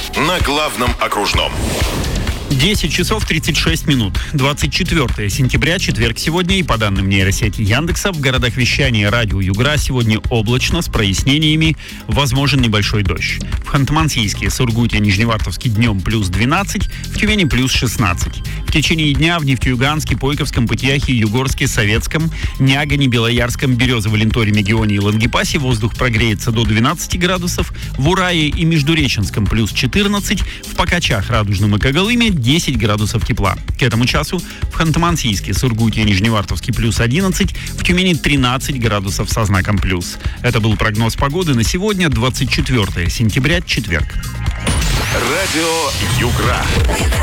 на главном окружном. 10 часов 36 минут. 24 сентября, четверг сегодня. И по данным нейросети Яндекса, в городах вещания радио Югра сегодня облачно, с прояснениями, возможен небольшой дождь. В Ханты-Мансийске, Сургуте, Нижневартовске днем плюс 12, в Тюмени плюс 16. В течение дня в Нефтеюганске, Пойковском, Пытьяхе, Югорске, Советском, Нягане, Белоярском, Березово-Ленторе, Мегионе и Лангепасе воздух прогреется до 12 градусов, в Урае и Междуреченском плюс 14, в Покачах, Радужном и Когалыме 10 градусов тепла. К этому часу в Ханты-Мансийске, Сургуте и Нижневартовске плюс 11, в Тюмени 13 градусов со знаком плюс. Это был прогноз погоды на сегодня, 24 сентября, четверг. Радио Югра.